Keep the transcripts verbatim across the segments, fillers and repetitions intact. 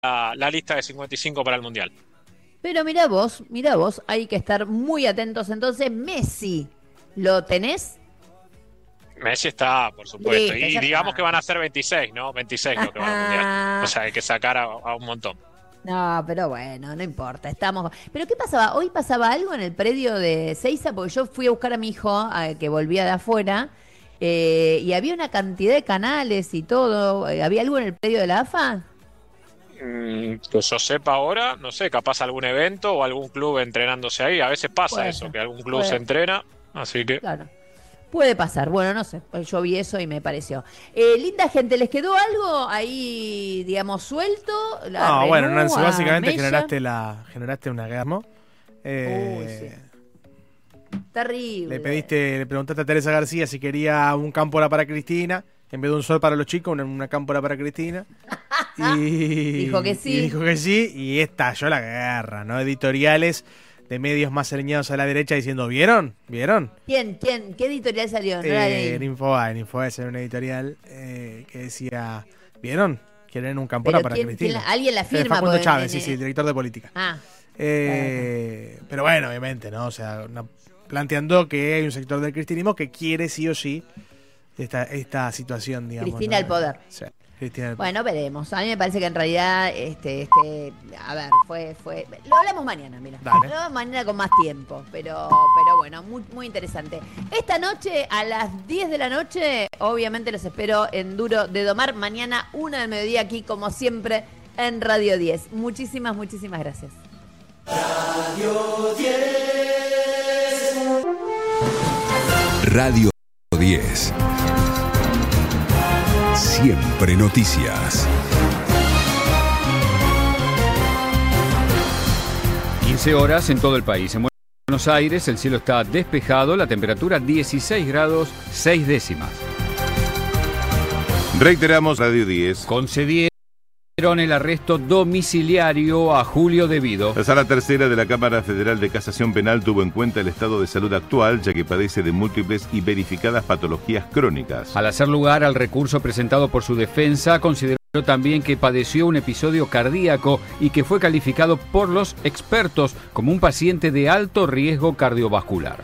la, la lista de cincuenta y cinco para el Mundial. Pero mira vos, mira vos, hay que estar muy atentos. Entonces, Messi, ¿lo tenés? Messi está, por supuesto. Listo, y ya digamos está. que van a ser veintiséis, ¿no? veintiséis lo que van al Mundial. O sea, hay que sacar a, a un montón. No, pero bueno, no importa, estamos... ¿Pero qué pasaba? ¿Hoy pasaba algo en el predio de Seiza? Porque yo fui a buscar a mi hijo, a, que volvía de afuera, eh, y había una cantidad de canales y todo. ¿Había algo en el predio de la A F A? Mm, que yo sepa ahora, no sé, capaz algún evento o algún club entrenándose ahí. A veces pasa Puede eso, ser, que algún club puede. se entrena, así que... Claro. Puede pasar, bueno, no sé, yo vi eso y me pareció. Eh, linda gente, ¿les quedó algo ahí, digamos, suelto? La No, Renú, bueno, Nancy, a básicamente Mella. generaste la generaste una guerra. Eh, Uy, sí. Terrible. Le pediste, le preguntaste a Teresa García si quería un cámpora para Cristina, en vez de un sol para los chicos, una, una cámpora para Cristina. Y Dijo que sí. Y dijo que sí, y estalló la guerra, ¿no? Editoriales de medios más alineados a la derecha diciendo, ¿vieron? ¿Vieron? ¿Quién? ¿Quién? ¿Qué editorial salió? No la Eh, leí. en Infobae, en Infobae era una editorial eh, que decía, ¿vieron? Quieren un cámpora Pero para ¿quién- Cristina. quién la- alguien la Eh, firma, Facundo porque Chávez, en- sí, sí, el director de política. Ah, Eh, pero bueno, obviamente, ¿no? O sea, una- planteando que hay un sector del cristianismo que quiere sí o sí esta, esta situación, digamos. Cristina ¿no? al poder. Sí, Cristina al poder. bueno, veremos. A mí me parece que en realidad, este, este, a ver, fue, fue, lo hablamos mañana, mira. Dale. Lo hablamos mañana con más tiempo, pero, pero bueno, muy, muy interesante. Esta noche, a las diez de la noche, obviamente los espero en Duro de Domar. Mañana, una del mediodía, aquí, como siempre, en Radio diez. Muchísimas, muchísimas gracias. Radio diez. Siempre noticias. quince horas en todo el país. En Buenos Aires el cielo está despejado, la temperatura dieciséis grados seis décimas. Reiteramos, Radio diez. Concedieron el arresto domiciliario a Julio Devido. La Sala Tercera de la Cámara Federal de Casación Penal tuvo en cuenta el estado de salud actual, ya que padece de múltiples y verificadas patologías crónicas. Al hacer lugar al recurso presentado por su defensa, consideró también que padeció un episodio cardíaco y que fue calificado por los expertos como un paciente de alto riesgo cardiovascular.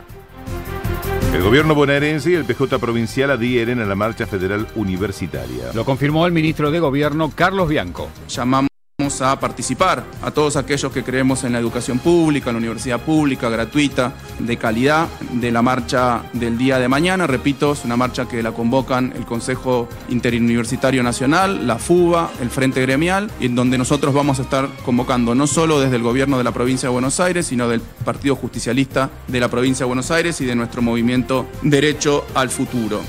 El gobierno bonaerense y el P J provincial adhieren a la marcha federal universitaria. Lo confirmó el ministro de Gobierno, Carlos Bianco. Llamamos a participar a todos aquellos que creemos en la educación pública, en la universidad pública, gratuita, de calidad, de la marcha del día de mañana. Repito, es una marcha que la convocan el Consejo Interuniversitario Nacional, la FUBA, el Frente Gremial, en donde nosotros vamos a estar convocando no solo desde el gobierno de la provincia de Buenos Aires, sino del Partido Justicialista de la provincia de Buenos Aires y de nuestro movimiento Derecho al Futuro.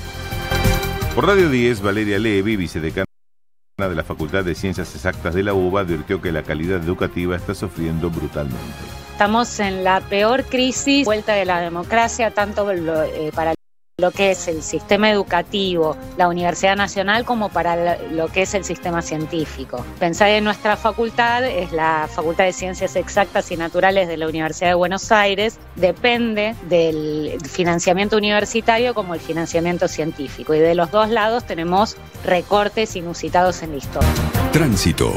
Por Radio diez, Valeria Levi, vicedecana de la Facultad de Ciencias Exactas de la UBA, advirtió que la calidad educativa está sufriendo brutalmente. Estamos en la peor crisis, vuelta de la democracia, tanto lo, eh, para lo que es el sistema educativo, la Universidad Nacional, como para lo que es el sistema científico. Pensar en nuestra facultad, es la Facultad de Ciencias Exactas y Naturales de la Universidad de Buenos Aires, depende del financiamiento universitario como el financiamiento científico. Y de los dos lados tenemos recortes inusitados en la historia. Tránsito.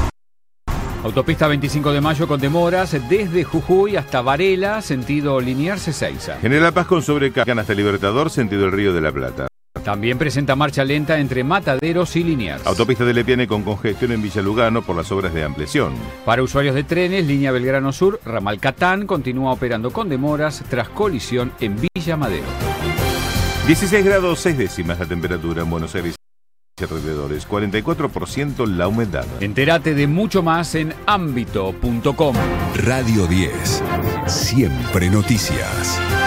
Autopista veinticinco de mayo con demoras desde Jujuy hasta Varela, sentido Liniers Ezeiza. General Paz con sobrecarga hasta Libertador, sentido el Río de la Plata. También presenta marcha lenta entre Mataderos y Liniers. Autopista de Lepiane con congestión en Villa Lugano por las obras de ampliación. Para usuarios de trenes, línea Belgrano Sur, ramal Catán continúa operando con demoras tras colisión en Villa Madero. dieciséis grados seis décimas la temperatura en Buenos Aires y alrededores, cuarenta y cuatro por ciento la humedad. Entérate de mucho más en ámbito punto com. Radio diez. Siempre noticias.